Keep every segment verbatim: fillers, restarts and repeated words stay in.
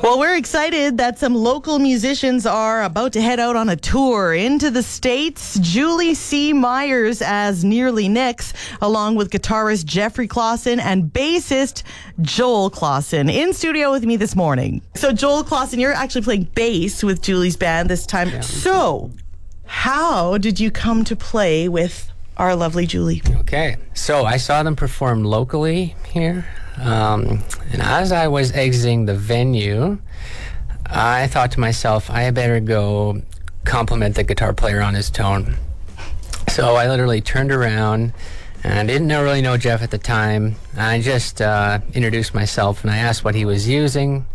Well, we're excited that some local musicians are about to head out on a tour into the States. Julie C. Myers as Nearly Nicks, along with guitarist Jeffrey Clausen and bassist Joel Clausen, in studio with me this morning. So, Joel Clausen, you're actually playing bass with Julie's band this time. Yeah. So, how did you come to play with our lovely Julie? Okay, so I saw them perform locally here. Um, and as I was exiting the venue, I thought to myself, I better go compliment the guitar player on his tone. So I literally turned around, and I didn't know, really know Jeff at the time. I just uh, introduced myself, and I asked what he was using,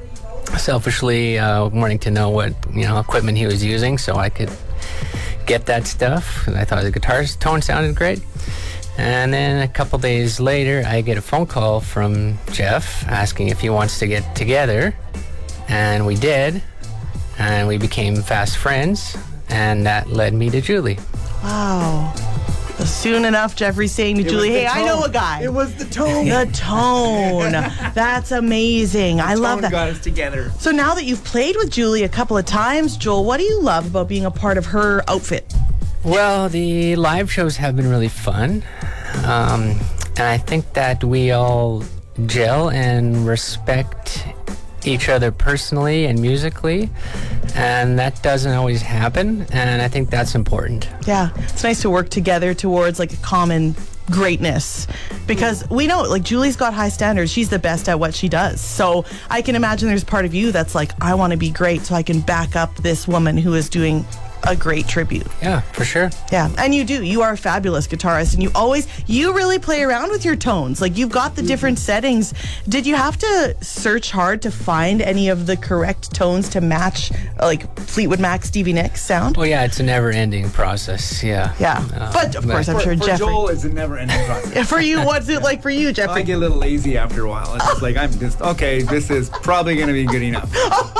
selfishly uh, wanting to know what you know equipment he was using so I could get that stuff. I thought the guitar's tone sounded great. And then a couple days later, I get a phone call from Jeff asking if he wants to get together. And we did. And we became fast friends. And that led me to Julie. Wow. Soon enough, Jeffrey's saying to It Julie, hey, tone. I know a guy. It was the tone. The tone. That's amazing. The I love tone that. got us together. So now that you've played with Julie a couple of times, Joel, what do you love about being a part of her outfit? Well, the live shows have been really fun. Um, and I think that we all gel and respect each other personally and musically. And that doesn't always happen. And I think that's important. Yeah, it's nice to work together towards like a common greatness, because we know like Julie's got high standards. She's the best at what she does. So I can imagine there's part of you that's like, I want to be great so I can back up this woman who is doing a great tribute. Yeah, for sure. Yeah, and you do. You are a fabulous guitarist, and you always, you really play around with your tones. Like, you've got the different settings. Did you have to search hard to find any of the correct tones to match, like, Fleetwood Mac, Stevie Nicks sound? Well, yeah, it's a never-ending process, yeah. Yeah, Uh, but of course, I'm For, sure for Jeffrey. Joel, it's a never-ending process. For you, what's it like for you, Jeffrey? I get a little lazy after a while. It's just like, I'm just, okay, this is probably going to be good enough.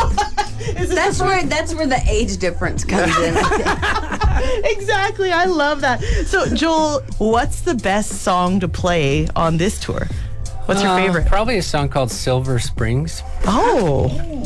That's where that's where the age difference comes in. I think. Exactly, I love that. So, Joel, what's the best song to play on this tour? What's your Uh, favorite? Probably a song called Silver Springs. Oh.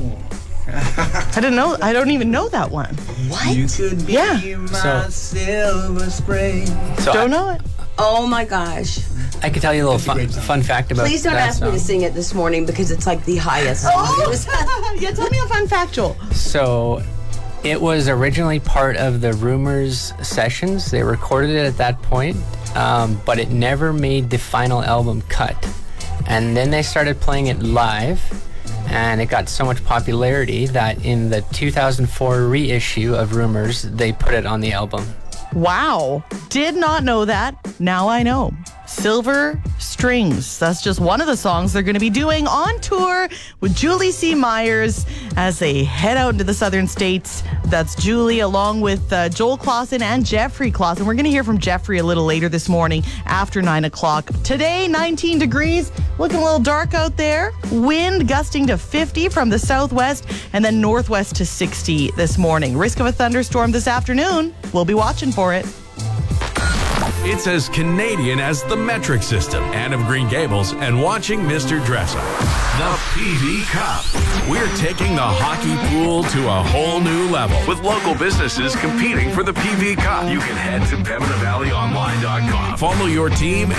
I didn't know. I don't even know that one. You could be Yeah. my So- silver spring. So Don't I, know it. Oh my gosh! I could tell you a little fun, great song. fun fact about Please don't that ask me to song. sing it this morning because it's like the highest song. Oh, yeah. Tell me a fun fact, Joel. So it was originally part of the Rumors sessions. They recorded it at that point, um, but it never made the final album cut. And then they started playing it live, and it got so much popularity that in the two thousand four reissue of Rumors, they put it on the album. Wow. Did not know that. Now I know. Silver Strings. That's just one of the songs they're going to be doing on tour with Julie C. Myers as they head out into the southern states. That's Julie along with uh, Joel Clausen and Jeffrey Clausen. We're going to hear from Jeffrey a little later this morning after nine o'clock. Today, nineteen degrees. Looking a little dark out there. Wind gusting to fifty from the southwest and then northwest to sixty this morning. Risk of a thunderstorm this afternoon. We'll be watching for it. It's as Canadian as the metric system. Anne of Green Gables and watching Mister Dresser. The P V Cup. We're taking the hockey pool to a whole new level with local businesses competing for the P V Cup. You can head to Pembina Valley Online dot com. Follow your team